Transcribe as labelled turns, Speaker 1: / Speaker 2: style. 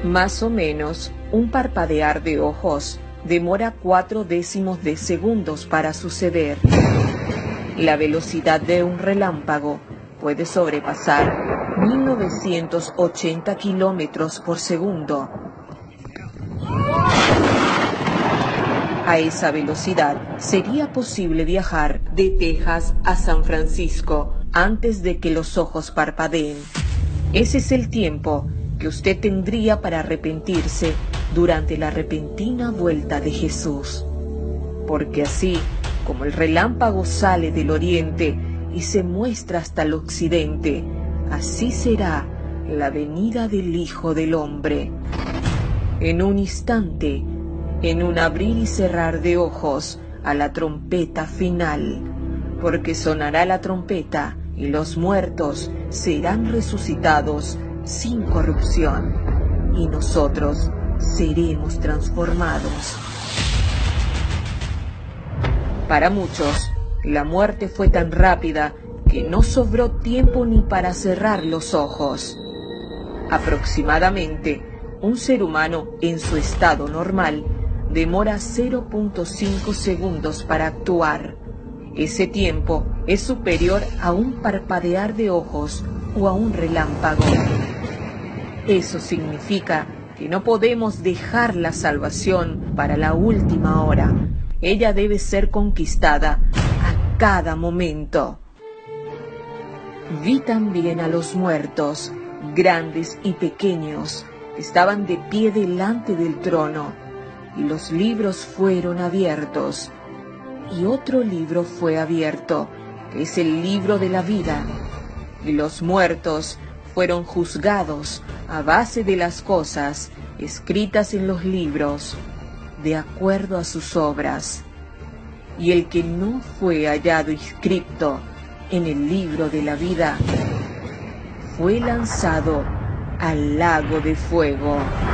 Speaker 1: Más o menos, un parpadear de ojos demora 0,4 de segundos para suceder. La velocidad de un relámpago puede sobrepasar 1980 kilómetros por segundo. A esa velocidad sería posible viajar de Texas a San Francisco antes de que los ojos parpadeen. Ese es el tiempo que usted tendría para arrepentirse durante la repentina vuelta de Jesús. Porque así como el relámpago sale del oriente y se muestra hasta el occidente, así será la venida del Hijo del Hombre. En un instante, en un abrir y cerrar de ojos, a la trompeta final, porque sonará la trompeta y los muertos serán resucitados sin corrupción, y nosotros seremos transformados. Para muchos, la muerte fue tan rápida que no sobró tiempo ni para cerrar los ojos. Aproximadamente, un ser humano en su estado normal demora 0,5 segundos para actuar. Ese tiempo es superior a un parpadear de ojos o a un relámpago. Eso significa que no podemos dejar la salvación para la última hora. Ella debe ser conquistada a cada momento. Vi también a los muertos, grandes y pequeños, que estaban de pie delante del trono, y los libros fueron abiertos. Y otro libro fue abierto, que es el libro de la vida. Y los muertos fueron juzgados a base de las cosas escritas en los libros, de acuerdo a sus obras. Y el que no fue hallado inscrito en el libro de la vida fue lanzado al lago de fuego.